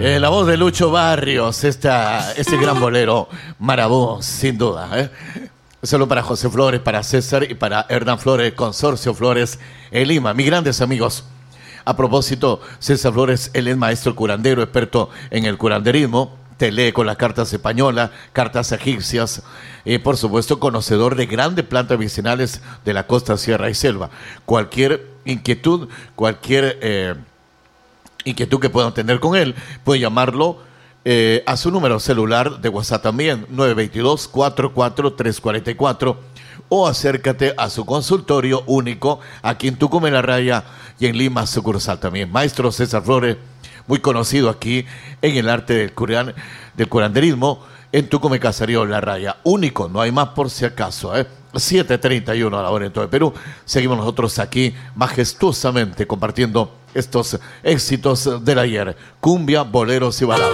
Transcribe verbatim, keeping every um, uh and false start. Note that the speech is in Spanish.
Eh, la voz de Lucho Barrios, esta, este gran bolero, Marabú, sin duda. ¿eh? Solo para José Flores, para César y para Hernán Flores, Consorcio Flores en Lima. Mis grandes amigos. A propósito, César Flores, él es maestro curandero, experto en el curanderismo. Te lee con las cartas españolas, cartas egipcias, y por supuesto conocedor de grandes plantas medicinales de la costa, sierra y selva. Cualquier inquietud, cualquier eh, inquietud que puedan tener con él, pueden llamarlo eh, a su número celular de WhatsApp también, nueve dos dos, cuatro cuatro tres cuatro cuatro, o acércate a su consultorio único aquí en Tucumán, La Raya, y en Lima, sucursal también. Maestro César Flores, muy conocido aquí en el arte del, curan, del curanderismo, en Tucumán, Caserío, La Raya. Único, no hay más por si acaso. ¿eh? siete treinta y uno a la hora en todo el Perú. Seguimos nosotros aquí majestuosamente compartiendo estos éxitos del ayer. Cumbia, boleros y baladas.